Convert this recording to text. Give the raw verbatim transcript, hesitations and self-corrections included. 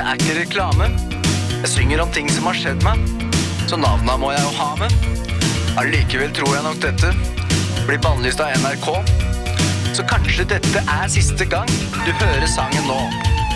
er ikke reklame. Jeg synger om ting som har skjedd meg, så navna må jeg jo ha med. Allikevel tror jeg nok dette blir bannlyst av N R K. Så kanskje dette er siste gang du hører sangen nå.